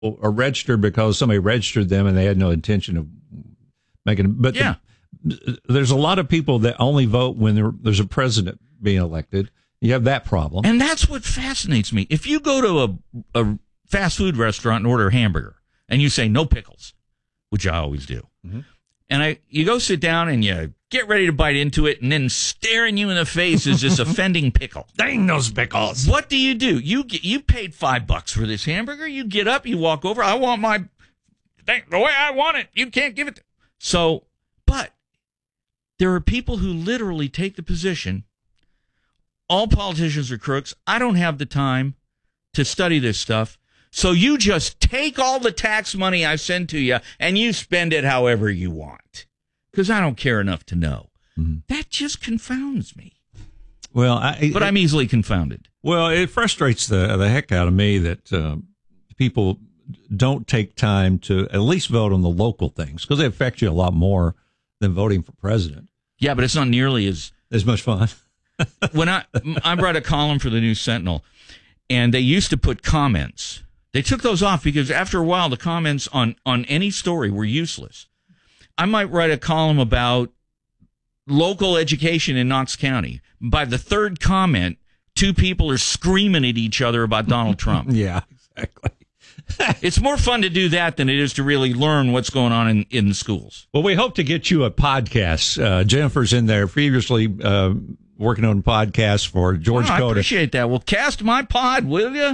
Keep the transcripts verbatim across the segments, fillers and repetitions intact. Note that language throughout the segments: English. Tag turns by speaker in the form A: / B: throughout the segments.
A: are registered because somebody registered them and they had no intention of making it. But
B: yeah.
A: the, there's a lot of people that only vote when there, there's a president being elected. You have that problem.
B: And that's what fascinates me. If you go to a, a fast food restaurant and order a hamburger and you say no pickles, which I always do, mm-hmm. and I you go sit down and you get ready to bite into it, and then staring you in the face is this offending pickle.
A: Dang those pickles.
B: What do you do? You get, you paid five bucks for this hamburger. You get up, you walk over. I want my thing the way I want it. You can't give it. To, so, but there are people who literally take the position, all politicians are crooks. I don't have the time to study this stuff. So you just take all the tax money I send to you and you spend it however you want. Because I don't care enough to know. Mm-hmm. That just confounds me.
A: Well, I,
B: but I'm easily confounded.
A: Well, it frustrates the the heck out of me that uh, people don't take time to at least vote on the local things because they affect you a lot more than voting for president.
B: Yeah, but it's not nearly as
A: as much fun.
B: When I I brought a column for the News Sentinel, and they used to put comments. They took those off because after a while, the comments on on any story were useless. I might write a column about local education in Knox County. By the third comment, two people are screaming at each other about Donald Trump.
A: Yeah, exactly.
B: It's more fun to do that than it is to really learn what's going on in, in the schools.
A: Well, we hope to get you a podcast. Uh, Jennifer's in there previously uh, working on podcasts for George
B: oh,
A: Cota.
B: I appreciate that. Well, cast my pod, will you?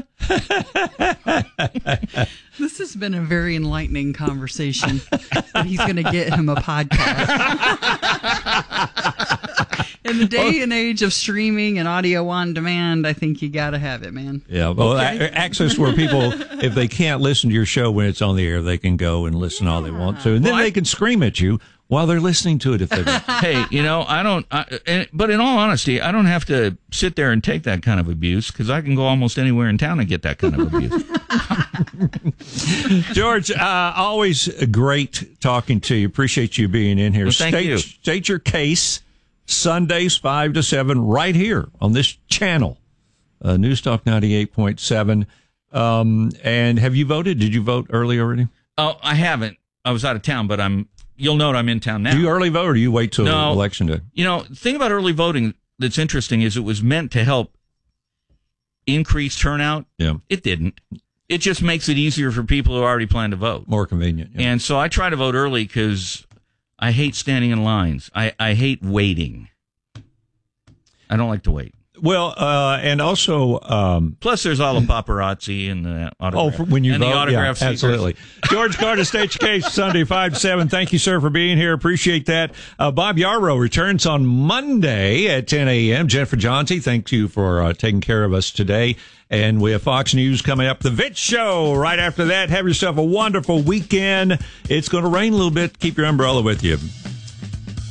C: This has been a very enlightening conversation. That he's going to get him a podcast. In the day and age of streaming and audio on demand, I think you got to have it, man.
A: Yeah, well, okay. a- access where people, if they can't listen to your show when it's on the air, they can go and listen yeah. all they want to, and then well, they I- can scream at you while they're listening to it if they want.
B: Hey, you know, I don't, I, and, but in all honesty, I don't have to sit there and take that kind of abuse because I can go almost anywhere in town and get that kind of abuse.
A: George, uh, always great talking to you. Appreciate you being in here.
B: Well, thank
A: state,
B: you.
A: State your case Sundays five to seven right here on this channel, uh, News Talk ninety-eight point seven. Um, and have you voted? Did you vote early already?
B: Oh, I haven't. I was out of town, but I'm. You'll note I'm in town now.
A: Do you early vote or do you wait till
B: no,
A: election day?
B: You know, the thing about early voting that's interesting is it was meant to help increase turnout.
A: Yeah.
B: It didn't. It just makes it easier for people who already plan to vote.
A: More convenient. Yeah.
B: And so I try to vote early because I hate standing in lines. I, I hate waiting. I don't like to wait.
A: Well, uh, and also, um,
B: plus there's all the paparazzi and the autograph.
A: Oh, for when you
B: and
A: vote,
B: the autograph
A: yeah,
B: seekers.
A: Absolutely. George Cota, State Your Case, Sunday five to seven. Thank you, sir, for being here. Appreciate that. Uh, Bob Yarrow returns on Monday at ten a.m. Jennifer Johnsey, thank you for uh, taking care of us today. And we have Fox News coming up. The Vitz Show right after that. Have yourself a wonderful weekend. It's going to rain a little bit. Keep your umbrella with you.